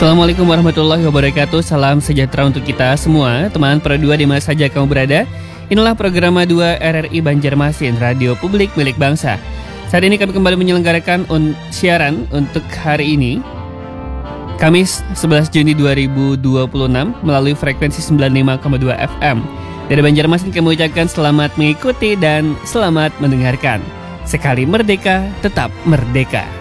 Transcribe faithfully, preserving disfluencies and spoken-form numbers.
Assalamualaikum warahmatullahi wabarakatuh. Salam sejahtera untuk kita semua. Teman Pro dua di mana saja kamu berada. Inilah program dua R R I Banjarmasin, radio publik milik bangsa. Saat ini kami kembali menyelenggarakan un- siaran untuk hari ini, Kamis sebelas Juni dua ribu dua puluh enam, melalui frekuensi sembilan puluh lima koma dua F M. Dari Banjarmasin kami ucapkan selamat mengikuti dan selamat mendengarkan. Sekali merdeka, tetap merdeka.